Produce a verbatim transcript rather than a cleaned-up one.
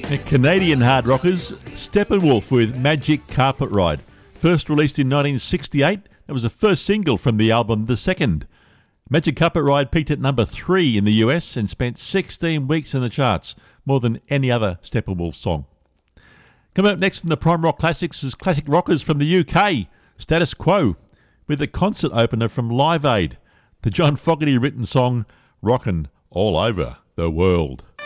The Canadian hard rockers Steppenwolf with Magic Carpet Ride. First released in nineteen sixty-eight, it was the first single from the album The Second. Magic Carpet Ride peaked at number three in the U S and spent sixteen weeks in the charts, more than any other Steppenwolf song. Coming up next in the Prime Rock Classics is classic rockers from the U K, Status Quo, with a concert opener from Live Aid, the John Fogerty written song Rockin' All Over the World.